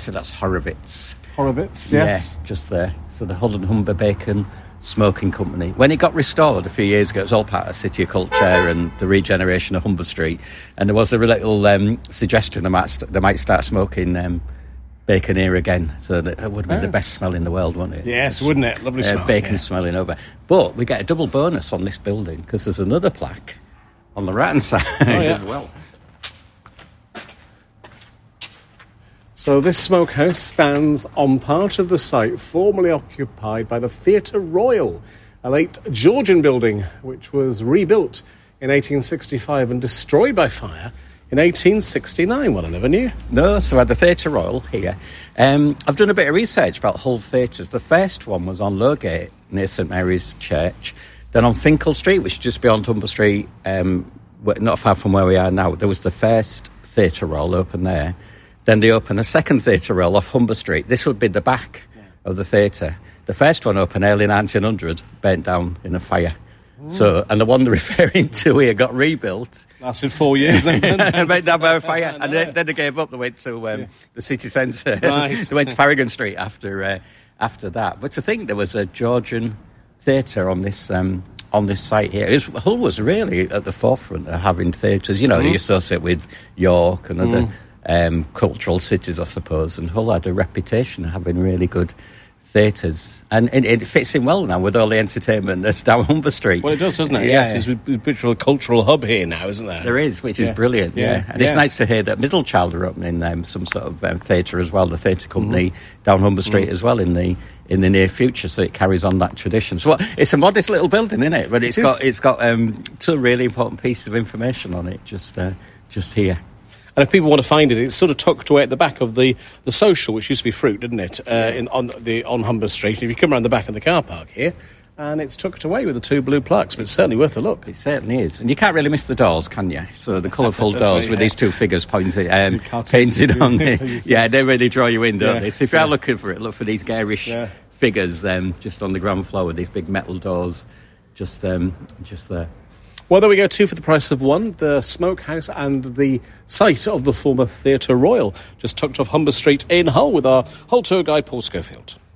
so that's Horowitz. Horowitz, yes. Yeah, just there. So the Hull and Humber Bacon Smoking Company. When it got restored a few years ago, it was all part of City of Culture and the regeneration of Humber Street. And there was a little suggestion they might start smoking bacon here again. So that would have been the best smell in the world, wouldn't it? Yes, wouldn't it? Lovely smell. Bacon smelling over. But we get a double bonus on this building because there's another plaque on the right-hand side as well. So this smokehouse stands on part of the site formerly occupied by the Theatre Royal, a late Georgian building which was rebuilt in 1865 and destroyed by fire in 1869. Well, I never knew. No, so at the Theatre Royal here. I've done a bit of research about Hull's theatres. The first one was on Lowgate, near St Mary's Church. Then on Finkel Street, which is just beyond Humber Street, not far from where we are now, there was the first Theatre Royal open there. Then they opened a second Theatre Royal off Humber Street. This would be the back of the theatre. The first one opened early 1900, burnt down in a fire. So, and the one they're referring to here got rebuilt. Lasted 4 years then. Burnt down by a fire. And then they gave up. They went to the city centre. They went to Farragon Street after that. But to think there was a Georgian theatre on this site here. Hull was really at the forefront of having theatres. You know, you associate with York and other cultural cities, I suppose, and Hull had a reputation of having really good theatres, and it fits in well now with all the entertainment that's down Humber Street. Well, it does, doesn't it? Yeah. Yes, it's a bit of a cultural hub here now, isn't there? There is, which is brilliant, and it's nice to hear that Middlechild are opening some sort of theatre as well, the theatre company down Humber Street as well in the near future, so it carries on that tradition. So it's a modest little building, isn't it? But it's got two really important pieces of information on it just here. And if people want to find it, it's sort of tucked away at the back of the social, which used to be Fruit, didn't it? On Humber Street. And if you come around the back of the car park here, and it's tucked away with the two blue plaques, but it's certainly worth a look. It certainly is. And you can't really miss the doors, can you? So the colourful doors with these two figures painted on it. Yeah, they really draw you in, don't they? So if you are looking for it, look for these garish figures just on the ground floor with these big metal doors just there. Well, there we go, two for the price of one. The smokehouse and the site of the former Theatre Royal, just tucked off Humber Street in Hull with our Hull tour guide, Paul Schofield.